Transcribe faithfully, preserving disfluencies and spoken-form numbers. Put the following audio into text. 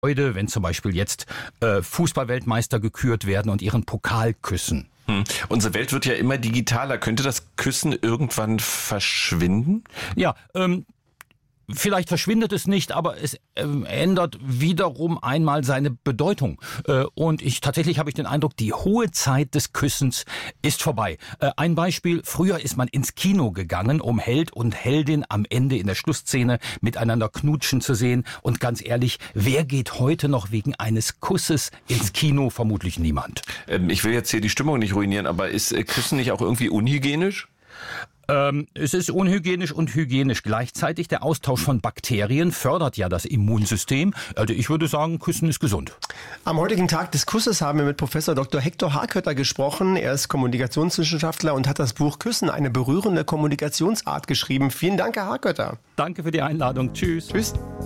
Freude, wenn zum Beispiel jetzt äh, Fußballweltmeister gekürt werden und ihren Pokal küssen. Hm. Unsere Welt wird ja immer digitaler. Könnte das Küssen irgendwann verschwinden? Ja, ähm, vielleicht verschwindet es nicht, aber es äh, ändert wiederum einmal seine Bedeutung. Äh, und ich tatsächlich habe ich den Eindruck, die hohe Zeit des Küssens ist vorbei. Äh, ein Beispiel, früher ist man ins Kino gegangen, um Held und Heldin am Ende in der Schlussszene miteinander knutschen zu sehen. Und ganz ehrlich, wer geht heute noch wegen eines Kusses ins Kino? Vermutlich niemand. Ähm, ich will jetzt hier die Stimmung nicht ruinieren, aber ist äh, Küssen nicht auch irgendwie unhygienisch? Ähm, es ist unhygienisch und hygienisch gleichzeitig. Der Austausch von Bakterien fördert ja das Immunsystem. Also ich würde sagen, Küssen ist gesund. Am heutigen Tag des Kusses haben wir mit Professor Doktor Hector Harkötter gesprochen. Er ist Kommunikationswissenschaftler und hat das Buch Küssen, eine berührende Kommunikationsart geschrieben. Vielen Dank, Herr Harkötter. Danke für die Einladung. Tschüss. Tschüss.